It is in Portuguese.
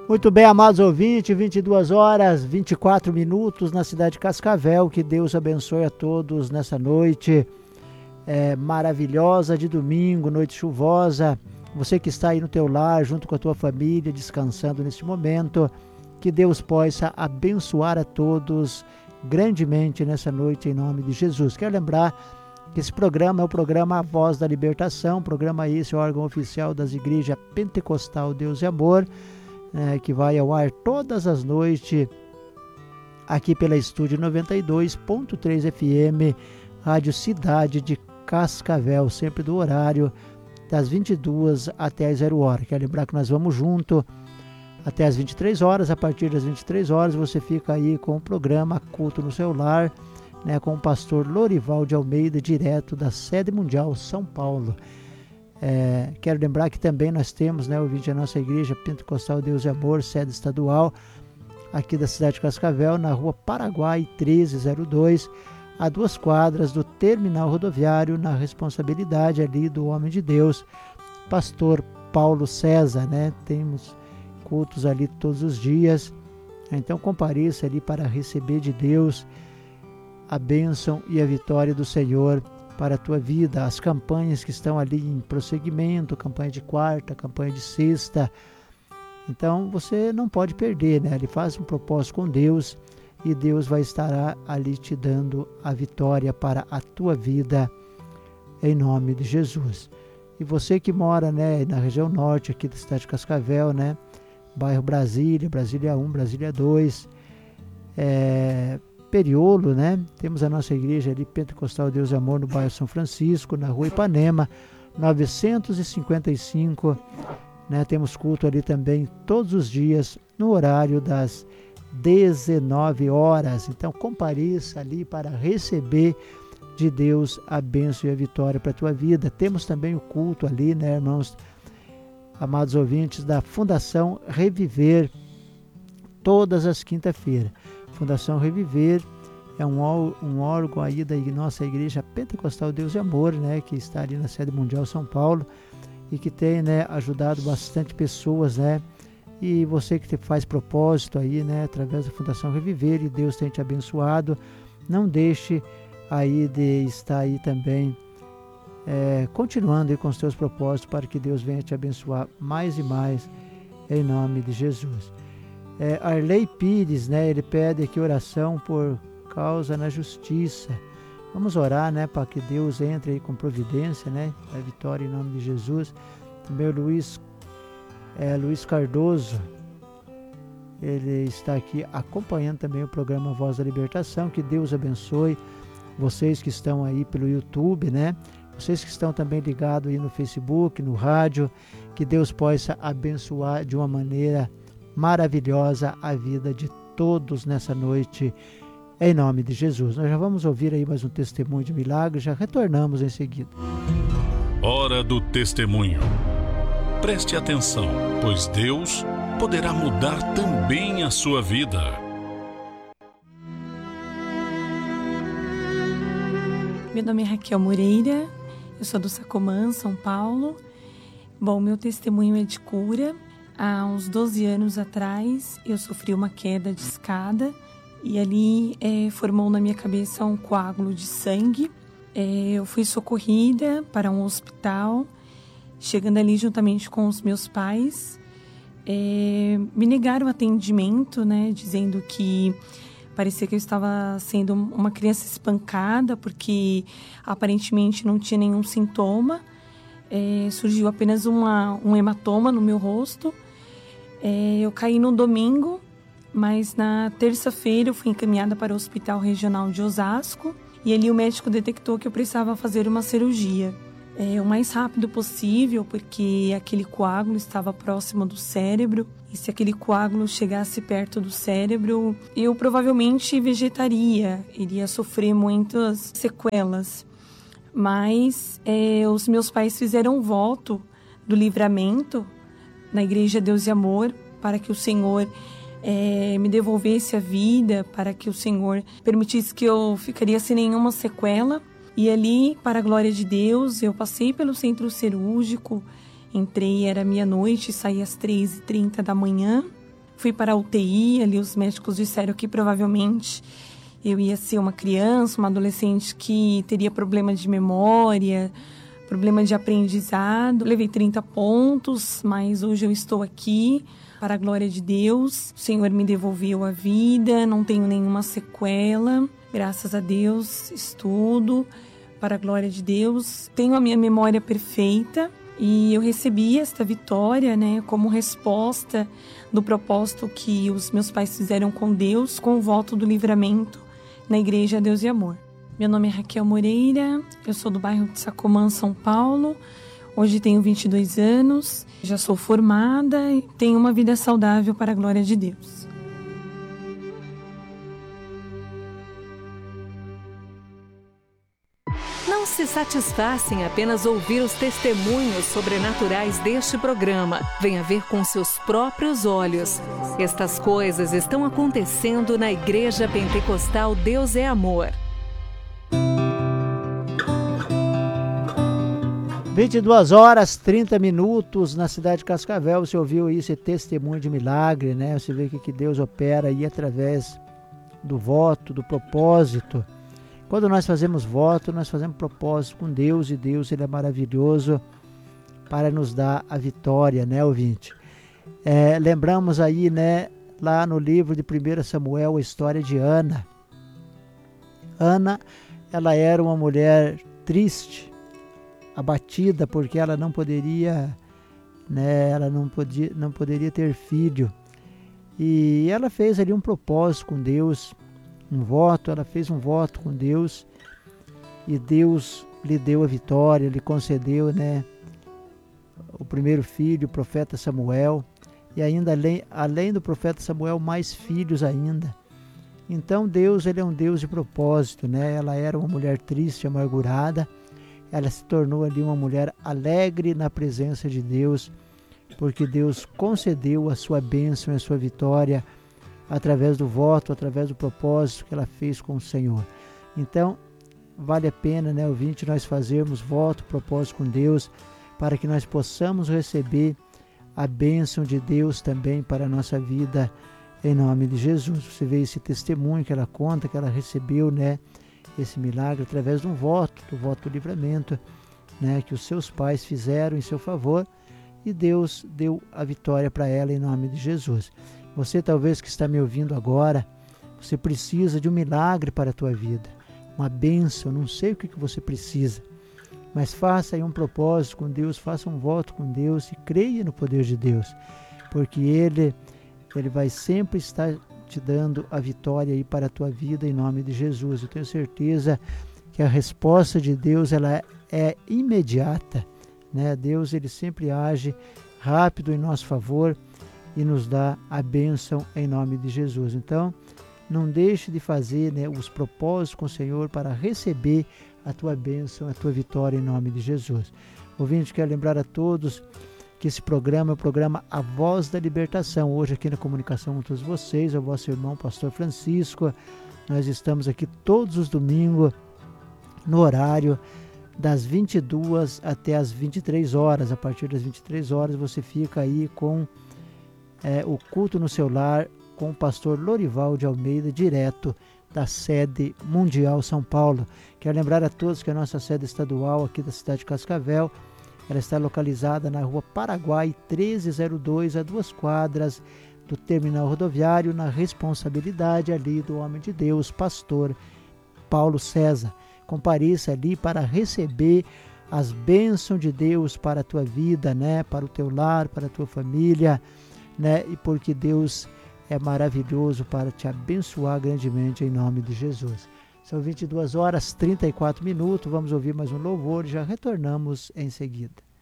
Muito bem, amados ouvintes, 22 horas, 24 minutos na cidade de Cascavel. Que Deus abençoe a todos nessa noite maravilhosa de domingo, noite chuvosa. Você que está aí no teu lar, junto com a tua família, descansando neste momento. Que Deus possa abençoar a todos grandemente nessa noite, em nome de Jesus. Quero lembrar que esse programa é o programa A Voz da Libertação, programa esse, órgão oficial das igrejas Pentecostal Deus e Amor, que vai ao ar todas as noites aqui pela Estúdio 92.3 FM, Rádio Cidade de Cascavel, sempre do horário das 22 até as 0 horas. Quero lembrar que nós vamos junto até as 23 horas. A partir das 23 horas você fica aí com o programa Culto no Celular, com o pastor Lorival de Almeida, direto da Sede Mundial São Paulo. Quero lembrar que também nós temos o vídeo da nossa igreja Pentecostal Deus e Amor, sede estadual, aqui da cidade de Cascavel, na rua Paraguai 1302, a 2 quadras do terminal rodoviário, na responsabilidade ali do homem de Deus, pastor Paulo César, Temos cultos ali todos os dias, então compareça ali para receber de Deus a bênção e a vitória do Senhor para a tua vida. As campanhas que estão ali em prosseguimento, campanha de quarta, campanha de sexta, então você não pode perder, Ele faz um propósito com Deus e Deus vai estar ali te dando a vitória para a tua vida, em nome de Jesus. E você que mora na região norte aqui da cidade de Cascavel, bairro Brasília, Brasília 1, Brasília 2, Periolo, Temos a nossa igreja ali, Pentecostal Deus e Amor, no bairro São Francisco, na rua Ipanema, 955, Temos culto ali também todos os dias, no horário das 19 horas. Então compareça ali para receber de Deus a bênção e a vitória para a tua vida. Temos também o culto ali, irmãos, amados ouvintes, da Fundação Reviver, todas as quinta-feiras. Fundação Reviver é um órgão aí da nossa igreja Pentecostal Deus e Amor, que está ali na Sede Mundial São Paulo e que tem ajudado bastante pessoas, e você que faz propósito aí, através da Fundação Reviver, e Deus tem te abençoado, não deixe aí de estar aí também continuando aí com os teus propósitos, para que Deus venha te abençoar mais e mais, em nome de Jesus. Arley Pires, ele pede aqui oração por causa na justiça. Vamos orar, para que Deus entre aí com providência, a vitória em nome de Jesus. Também o Luiz Cardoso, ele está aqui acompanhando também o programa Voz da Libertação. Que Deus abençoe vocês que estão aí pelo YouTube, vocês que estão também ligados aí no Facebook, no rádio. Que Deus possa abençoar de uma maneira maravilhosa a vida de todos nessa noite, em nome de Jesus. Nós já vamos ouvir aí mais um testemunho de milagre, já retornamos em seguida. Hora do testemunho. Preste atenção, pois Deus poderá mudar também a sua vida. Meu nome é Raquel Moreira, eu sou do Sacomã, São Paulo. Bom, meu testemunho é de cura. Há uns 12 anos atrás, eu sofri uma queda de escada e ali formou na minha cabeça um coágulo de sangue. Eu fui socorrida para um hospital, chegando ali juntamente com os meus pais. Me negaram atendimento, dizendo que parecia que eu estava sendo uma criança espancada, porque aparentemente não tinha nenhum sintoma. Surgiu apenas um hematoma no meu rosto. Eu caí no domingo, mas na terça-feira eu fui encaminhada para o Hospital Regional de Osasco e ali o médico detectou que eu precisava fazer uma cirurgia. O mais rápido possível, porque aquele coágulo estava próximo do cérebro e se aquele coágulo chegasse perto do cérebro, eu provavelmente vegetaria, iria sofrer muitas sequelas. Mas os meus pais fizeram um voto do livramento na Igreja Deus e Amor, para que o Senhor me devolvesse a vida, para que o Senhor permitisse que eu ficaria sem nenhuma sequela. E ali, para a glória de Deus, eu passei pelo centro cirúrgico, entrei, era meia-noite, saí às 3h30 da manhã. Fui para a UTI, ali os médicos disseram que provavelmente eu ia ser uma criança, uma adolescente que teria problema de memória, problema de aprendizado. Levei 30 pontos, mas hoje eu estou aqui para a glória de Deus. O Senhor me devolveu a vida, não tenho nenhuma sequela. Graças a Deus, estudo para a glória de Deus. Tenho a minha memória perfeita e eu recebi esta vitória, né, como resposta do propósito que os meus pais fizeram com Deus, com o voto do livramento na Igreja Deus e Amor. Meu nome é Raquel Moreira, eu sou do bairro de Sacomã, São Paulo. Hoje tenho 22 anos, já sou formada e tenho uma vida saudável para a glória de Deus. Não se satisfaça em apenas ouvir os testemunhos sobrenaturais deste programa. Venha ver com seus próprios olhos. Estas coisas estão acontecendo na Igreja Pentecostal Deus é Amor. 22h30 na cidade de Cascavel. Você ouviu aí esse testemunho de milagre, né? Você vê que Deus opera aí através do voto, do propósito. Quando nós fazemos voto, nós fazemos propósito com Deus, e Deus, Ele é maravilhoso para nos dar a vitória, né, ouvinte? Lembramos aí, né, lá no livro de 1 Samuel, a história de Ana. Ana, ela era uma mulher triste, abatida, porque ela não poderia, né, não poderia ter filho. E ela fez ali um propósito com Deus, ela fez um voto com Deus, e Deus lhe deu a vitória, lhe concedeu, né, o primeiro filho, o profeta Samuel, e ainda além do profeta Samuel, mais filhos ainda. Então Deus, Ele é um Deus de propósito, né? Ela era uma mulher triste, amargurada, ela se tornou ali uma mulher alegre na presença de Deus, porque Deus concedeu a sua bênção e a sua vitória através do voto, através do propósito que ela fez com o Senhor. Então, vale a pena, né, ouvinte, nós fazermos voto, propósito com Deus, para que nós possamos receber a bênção de Deus também para a nossa vida, em nome de Jesus. Você vê esse testemunho que ela conta, que ela recebeu, né, esse milagre através de um voto, do voto do livramento, né, que os seus pais fizeram em seu favor, e Deus deu a vitória para ela em nome de Jesus. Você talvez que está me ouvindo agora, você precisa de um milagre para a tua vida, uma bênção, não sei o que você precisa, mas faça aí um propósito com Deus, faça um voto com Deus e creia no poder de Deus, porque Ele vai sempre estar te dando a vitória aí para a tua vida em nome de Jesus. Eu tenho certeza que a resposta de Deus, ela é imediata, né? Deus, Ele sempre age rápido em nosso favor e nos dá a bênção em nome de Jesus. Então, não deixe de fazer, né, os propósitos com o Senhor para receber a tua bênção, a tua vitória em nome de Jesus. Ouvinte, quero lembrar a todos que esse programa é o programa A Voz da Libertação. Hoje aqui na comunicação com todos vocês, é o vosso irmão, pastor Francisco. Nós estamos aqui todos os domingos, no horário das 22 até as 23 horas. A partir das 23 horas você fica aí com o culto no seu lar com o pastor Lorival de Almeida, direto da sede mundial São Paulo. Quero lembrar a todos que a nossa sede estadual aqui da cidade de Cascavel, ela está localizada na rua Paraguai 1302, a 2 quadras do terminal rodoviário, na responsabilidade ali do homem de Deus, pastor Paulo César. Compareça ali para receber as bênçãos de Deus para a tua vida, né? Para o teu lar, para a tua família, né? E porque Deus é maravilhoso para te abençoar grandemente em nome de Jesus. São 22h34. Vamos ouvir mais um louvor e já retornamos em seguida.